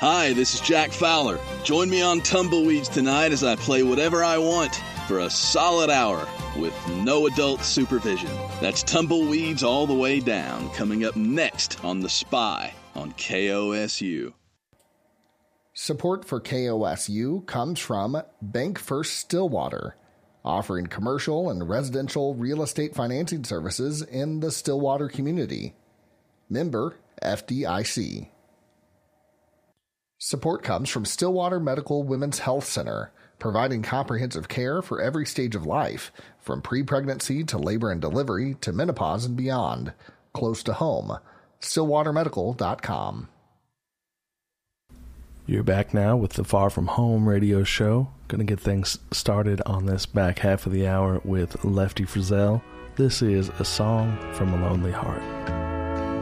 Hi, this is Jack Fowler. Join me on Tumbleweeds tonight as I play whatever I want for a solid hour with no adult supervision. That's Tumbleweeds All the Way Down, coming up next on The Spy on KOSU. Support for KOSU comes from Bank First Stillwater, offering commercial and residential real estate financing services in the Stillwater community. Member FDIC. Support comes from Stillwater Medical Women's Health Center, providing comprehensive care for every stage of life, from pre-pregnancy to labor and delivery to menopause and beyond. Close to home. StillwaterMedical.com. You're back now with the Far From Home radio show. Going to get things started on this back half of the hour with Lefty Frizzell. This is A Song from a Lonely Heart.